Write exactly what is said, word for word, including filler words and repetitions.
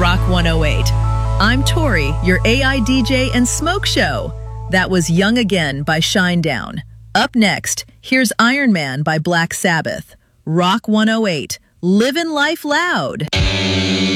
Rock one oh eight. I'm Tori, your A I D J and smoke show. That was Young Again by Shinedown. Up next, here's Iron Man by Black Sabbath. Rock one oh eight. Livin' life loud.